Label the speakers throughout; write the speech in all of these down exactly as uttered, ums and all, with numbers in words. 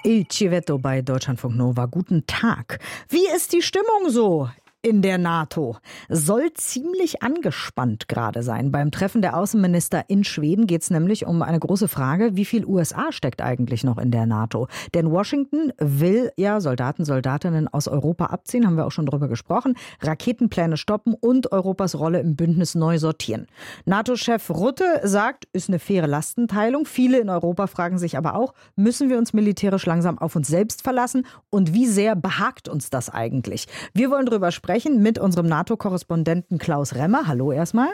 Speaker 1: Il Civetto bei Deutschlandfunk Nova. Guten Tag. Wie ist die Stimmung so in der NATO? Soll ziemlich angespannt gerade sein. Beim Treffen der Außenminister in Schweden geht es nämlich um eine große Frage, wie viel U S A steckt eigentlich noch in der NATO? Denn Washington will ja Soldaten, Soldatinnen aus Europa abziehen, haben wir auch schon drüber gesprochen, Raketenpläne stoppen und Europas Rolle im Bündnis neu sortieren. NATO-Chef Rutte sagt, ist eine faire Lastenteilung. Viele in Europa fragen sich aber auch, müssen wir uns militärisch langsam auf uns selbst verlassen? Und wie sehr behagt uns das eigentlich? Wir wollen drüber sprechen mit unserem NATO-Korrespondenten Klaus Remmer. Hallo erstmal.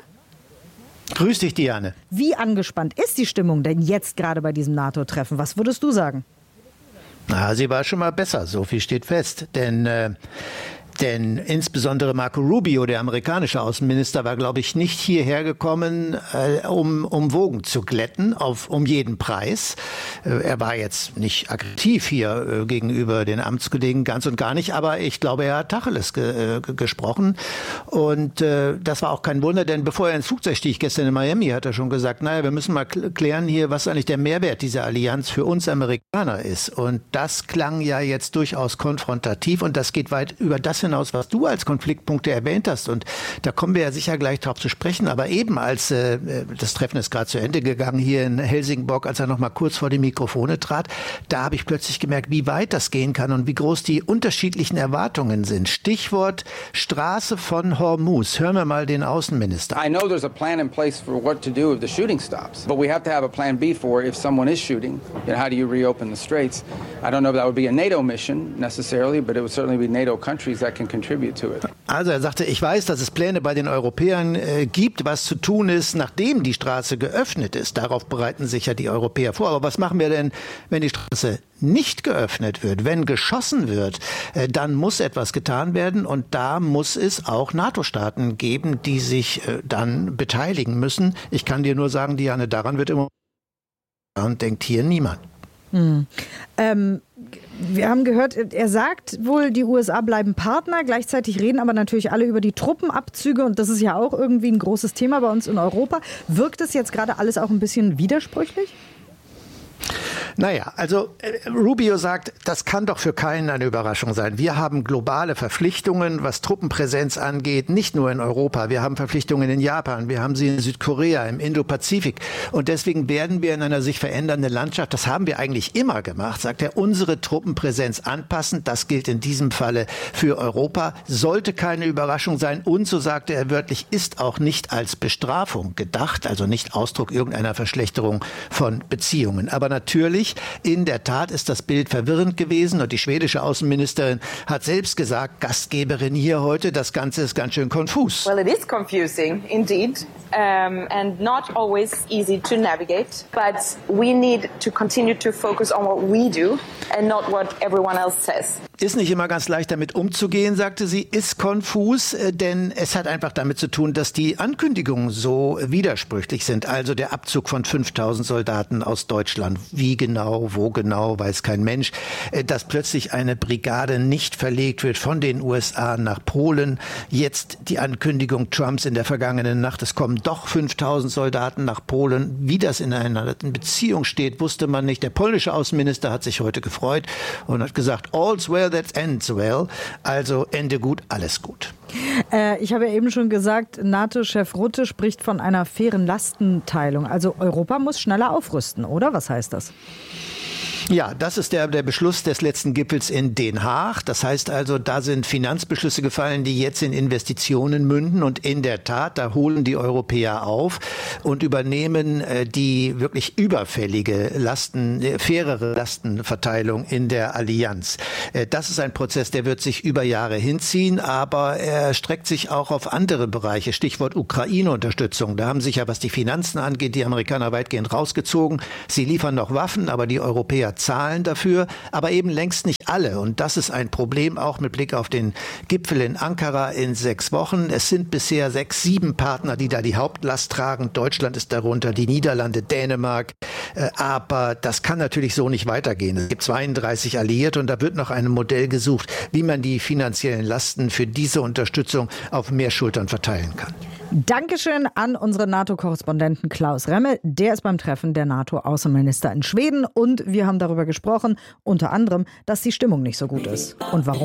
Speaker 2: Grüß dich, Diane.
Speaker 1: Wie angespannt ist die Stimmung denn jetzt gerade bei diesem NATO-Treffen? Was würdest du sagen?
Speaker 2: Na, sie war schon mal besser, so viel steht fest. Denn, äh, denn insbesondere Marco Rubio, der amerikanische Außenminister, war, glaube ich, nicht hierher gekommen, äh, um, um Wogen zu glätten, auf, um jeden Preis. Äh, er war jetzt nicht aktiv hier äh, gegenüber den Amtskollegen, ganz und gar nicht, aber ich glaube, er hat Tacheles ge, äh, gesprochen. Und äh, das war auch kein Wunder, denn bevor er ins Flugzeug stieg, gestern in Miami, hat er schon gesagt, naja, wir müssen mal klären hier, was eigentlich der Mehrwert dieser Allianz für uns Amerikaner ist. Und das klang ja jetzt durchaus konfrontativ und das geht weit über das hinaus, was du als Konfliktpunkte erwähnt hast. Und da kommen wir ja sicher gleich drauf zu sprechen. Aber eben als äh, das Treffen ist gerade zu Ende gegangen hier in Helsingborg, als er noch mal kurz vor die Mikrofone trat, da habe ich plötzlich gemerkt, wie weit das gehen kann und wie groß die unterschiedlichen Erwartungen sind. Stichwort Straße von Hormuz. Hören wir mal den Außenminister.
Speaker 3: I know there's a plan in place for what to do if the shooting stops, but we have to have a plan B for if someone is shooting. And how do you reopen the straits? I don't know if that would be a NATO mission necessarily, but it would certainly be NATO countries that can contribute to it.
Speaker 2: Also er sagte, ich weiß, dass es Pläne bei den Europäern äh, gibt, was zu tun ist, nachdem die Straße geöffnet ist. Darauf bereiten sich ja die Europäer vor. Aber was machen wir denn, wenn die Straße nicht geöffnet wird, wenn geschossen wird, äh, dann muss etwas getan werden und da muss es auch NATO-Staaten geben, die sich äh, dann beteiligen müssen. Ich kann dir nur sagen, Diane, daran wird immer daran denkt hier niemand.
Speaker 1: Hm. Ähm, wir haben gehört, er sagt wohl, die U S A bleiben Partner, gleichzeitig reden aber natürlich alle über die Truppenabzüge und das ist ja auch irgendwie ein großes Thema bei uns in Europa. Wirkt es jetzt gerade alles auch ein bisschen widersprüchlich?
Speaker 2: Naja, also äh, Rubio sagt, das kann doch für keinen eine Überraschung sein. Wir haben globale Verpflichtungen, was Truppenpräsenz angeht, nicht nur in Europa. Wir haben Verpflichtungen in Japan, wir haben sie in Südkorea, im Indopazifik. Und deswegen werden wir in einer sich verändernden Landschaft, das haben wir eigentlich immer gemacht, sagt er, unsere Truppenpräsenz anpassen. Das gilt in diesem Falle für Europa. Sollte keine Überraschung sein. Und, so sagte er wörtlich, ist auch nicht als Bestrafung gedacht, also nicht Ausdruck irgendeiner Verschlechterung von Beziehungen. Aber natürlich, in der Tat ist das Bild verwirrend gewesen und die schwedische Außenministerin hat selbst gesagt, Gastgeberin hier heute, das Ganze ist ganz schön konfus.
Speaker 4: Well, it is confusing indeed, um, and not always easy to navigate, but we need to continue to focus on what we do and not what everyone else says.
Speaker 2: Ist nicht immer ganz leicht damit umzugehen, sagte sie, ist konfus, denn es hat einfach damit zu tun, dass die Ankündigungen so widersprüchlich sind. Also der Abzug von fünftausend Soldaten aus Deutschland. Wie genau, wo genau, weiß kein Mensch. Dass plötzlich eine Brigade nicht verlegt wird von den U S A nach Polen. Jetzt die Ankündigung Trumps in der vergangenen Nacht, es kommen doch fünftausend Soldaten nach Polen. Wie das in einer Beziehung steht, wusste man nicht. Der polnische Außenminister hat sich heute gefreut und hat gesagt, all's well that ends well. Also Ende gut, alles gut.
Speaker 1: Äh, ich habe ja eben schon gesagt, NATO-Chef Rutte spricht von einer fairen Lastenteilung. Also Europa muss schneller aufrüsten, oder? Was heißt das?
Speaker 2: Ja, das ist der, der Beschluss des letzten Gipfels in Den Haag. Das heißt also, da sind Finanzbeschlüsse gefallen, die jetzt in Investitionen münden. Und in der Tat, da holen die Europäer auf und übernehmen äh, die wirklich überfällige Lasten, äh, fairere Lastenverteilung in der Allianz. Äh, das ist ein Prozess, der wird sich über Jahre hinziehen, aber er streckt sich auch auf andere Bereiche. Stichwort Ukraine-Unterstützung. Da haben sich ja, was die Finanzen angeht, die Amerikaner weitgehend rausgezogen. Sie liefern noch Waffen, aber die Europäer zahlen dafür, aber eben längst nicht alle. Und das ist ein Problem auch mit Blick auf den Gipfel in Ankara in sechs Wochen. Es sind bisher sechs, sieben Partner, die da die Hauptlast tragen. Deutschland ist darunter, die Niederlande, Dänemark. Aber das kann natürlich so nicht weitergehen. Es gibt zweiunddreißig Alliierte und da wird noch ein Modell gesucht, wie man die finanziellen Lasten für diese Unterstützung auf mehr Schultern verteilen kann.
Speaker 1: Dankeschön an unseren NATO-Korrespondenten Klaus Remme. Der ist beim Treffen der NATO-Außenminister in Schweden und wir haben darüber gesprochen, unter anderem, dass die Stimmung nicht so gut ist. Und warum?